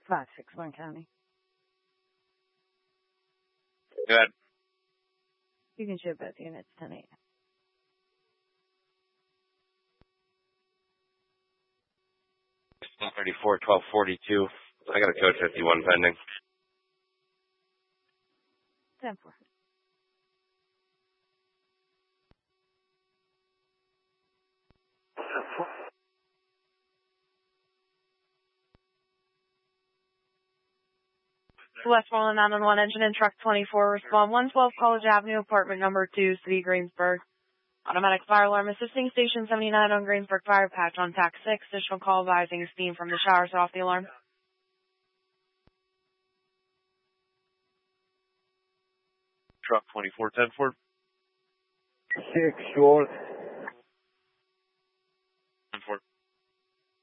561 County. Good. You can show both units 10-8. $34, 1242. I got a code 51 pending. 10-4. Westmoreland 911 engine and truck 24, respond 112 College Avenue, apartment number 2, City, Greensburg. Automatic fire alarm assisting station 79 on Greensburg Fire Patch on TAC 6. Additional call advising steam from the shower set off the alarm. Truck 24, 10-4. 6 short.